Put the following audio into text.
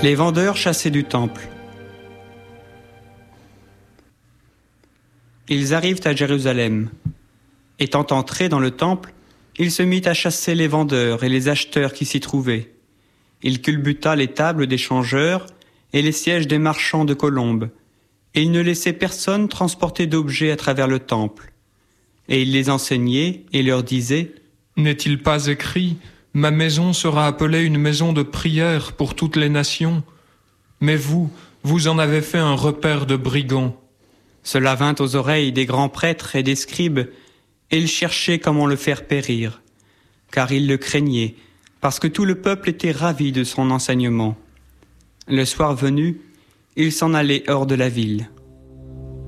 Les vendeurs chassés du temple. Ils arrivent à Jérusalem. Étant entrés dans le temple, il se mit à chasser les vendeurs et les acheteurs qui s'y trouvaient. Il culbuta les tables des changeurs et les sièges des marchands de colombes, et il ne laissait personne transporter d'objets à travers le temple. Et il les enseignait et leur disait : N'est-il pas écrit : Ma maison sera appelée une maison de prière pour toutes les nations ? Mais vous en avez fait un repaire de brigands. Cela vint aux oreilles des grands prêtres et des scribes, et ils cherchaient comment le faire périr, car ils le craignaient, parce que tout le peuple était ravi de son enseignement. Le soir venu, ils s'en allaient hors de la ville.